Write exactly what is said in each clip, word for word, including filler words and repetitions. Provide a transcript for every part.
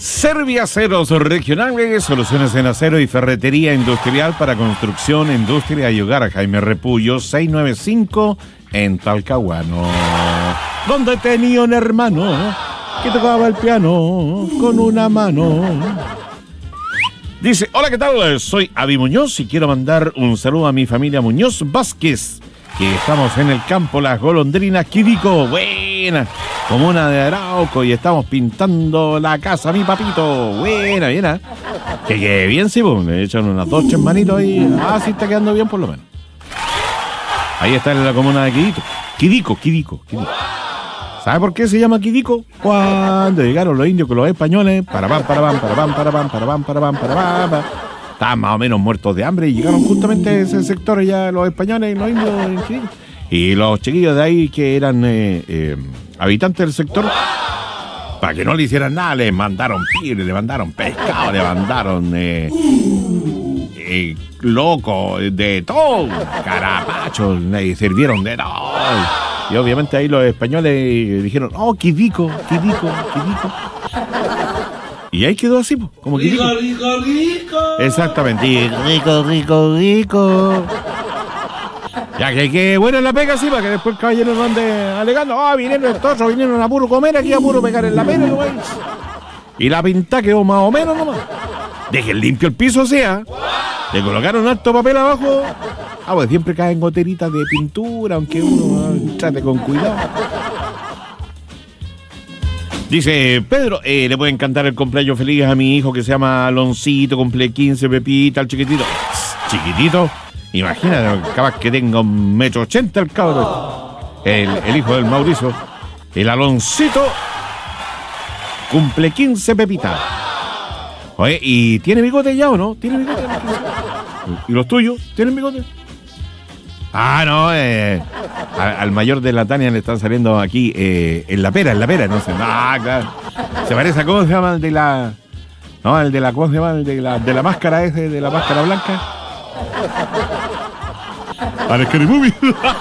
Serviaceros regionales, soluciones en acero y ferretería industrial para construcción, industria y hogar. Jaime Repullo, seiscientos noventa y cinco en Talcahuano. Donde tenía un hermano que tocaba el piano con una mano. Dice, hola, ¿qué tal? Soy Avi Muñoz y quiero mandar un saludo a mi familia Muñoz Vázquez, que estamos en el campo Las Golondrinas Quidico. Buena, comuna de Arauco, y estamos pintando la casa, mi papito. Buena, bien, ¿eh? Que, que bien, sí, pues, le echan unas dos, tres manitos ahí. Ah, sí está quedando bien por lo menos. Ahí está en la comuna de Quidico. Quidico, Quidico, Quidico. ¿Sabe por qué se llama Quidico? Cuando llegaron los indios con los españoles, para pam, para pam, para pam, para pam, para pam, para pam, para pam, estaban más o menos muertos de hambre y llegaron justamente a ese sector ya los españoles y los indios en Quidico. Y los chiquillos de ahí que eran eh, eh, habitantes del sector, para que no le hicieran nada, les mandaron pibres, le mandaron pescado, le mandaron eh, eh, loco, de todo, carapachos, le sirvieron de todo. Y obviamente ahí los españoles dijeron, oh, Quidico, Quidico, Quidico. Y ahí quedó así, como Quidico. Rico, rico, rico. Exactamente, y rico, rico, rico. Ya que, que buena la pega, sí, para que después el caballero no ande alegando, ah, oh, vinieron estos, vinieron a puro comer aquí, a puro pegar en la pena, ¿no veis? Y la pinta quedó más o menos nomás. Dejen limpio el piso, o sea. Le colocaron alto papel abajo. Ah, pues siempre caen goteritas de pintura, aunque uno ah, trate con cuidado. Dice, Pedro, eh, le pueden cantar el cumpleaños feliz a mi hijo que se llama Aloncito, cumple quince, Pepita, el chiquitito. Chiquitito, imagínate, capaz que tenga un metro ochenta el cabrón. El, el hijo del Mauricio, el Aloncito, cumple quince, Pepita. Oye, ¿y tiene bigote ya o no? ¿Tiene bigote? ¿Y los tuyos? ¿Tienen bigote? Ah, no, eh, a, al mayor de la Tania le están saliendo aquí eh, en la pera, en la pera, no sé. Ah, claro. Se parece a, ¿cómo se llama? El de la... No, el de la... ¿Cómo se llama? El de la, de la máscara ese, de la máscara blanca. Al Scary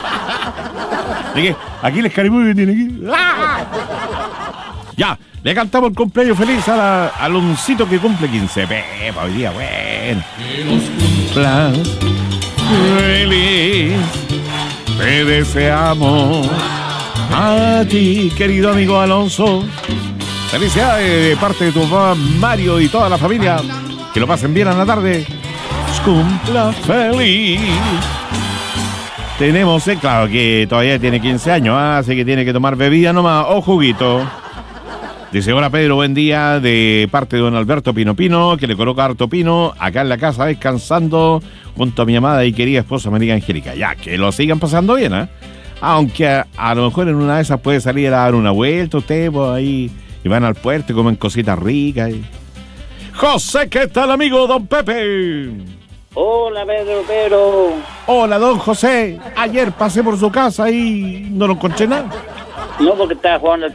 aquí el Scary tiene aquí. ¡Ah! Ya, le cantamos el cumpleaños feliz a la, al Aloncito que cumple quince. Pepa, hoy día, bueno. Cumpleaños feliz, te deseamos a ti, querido amigo Alonso. Felicidades de parte de tu papá Mario y toda la familia. Que lo pasen bien a la tarde. Cumpla feliz. Tenemos, eh, claro que todavía tiene quince años, ¿eh? Así que tiene que tomar bebida nomás o juguito. Dice, hola Pedro, buen día, de parte de don Alberto Pino Pino, que le coloca harto pino, acá en la casa descansando junto a mi amada y querida esposa María Angélica. Ya, que lo sigan pasando bien, ¿eh? Aunque a, a lo mejor en una de esas puede salir a dar una vuelta usted, pues ahí, y van al puerto y comen cositas ricas. Y... José, ¿qué tal, amigo don Pepe? Hola, Pedro, Pedro. Hola, don José. Ayer pasé por su casa y no lo encontré nada. No, porque estaba jugando